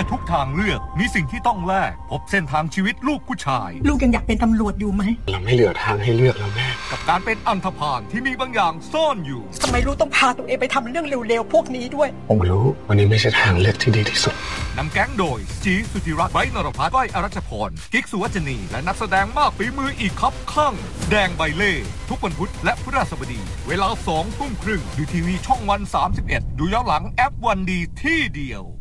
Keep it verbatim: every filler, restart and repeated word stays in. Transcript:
อทุกทางเลือกมีสิ่งที่ต้องแลกพบเส้นทางชีวิตลูกผู้ชายลูกยังอยากเป็นตำรวจอยู่ไหมเราไม่เหลือทางให้เลือกแล้วแม่กับการเป็นอันธพาลที่มีบางอย่างซ่อนอยู่ทำไมลูกต้องพาตัวเองไปทำเรื่องเร็วๆพวกนี้ด้วยผมรู้วันนี้ไม่ใช่ทางเลือกที่ดีที่สุดนำแก๊งโดยจีสุธิรัตน์ไบร์ทนรพัฒน์ก้อยอรัชพรกิ๊กสุวรรณีและนักแสดงมากฝีมืออีกครับข้างแดงใบเล่ทุกวันพุธและพฤหัสบดีเวลาสองทุ่มครึ่งดูทีวีช่องวันสามสิบเอ็ดดูย้อนหลังแอปวันดีที่เดียว